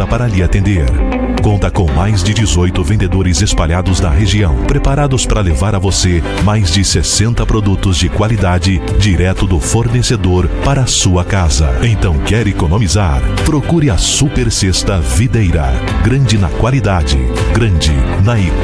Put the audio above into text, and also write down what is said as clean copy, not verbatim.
pronta para lhe atender. Conta com mais de 18 vendedores espalhados na região, preparados para levar a você mais de 60 produtos de qualidade direto do fornecedor para a sua casa. Então, quer economizar? Procure a Super Sexta Videira. Grande na qualidade, grande na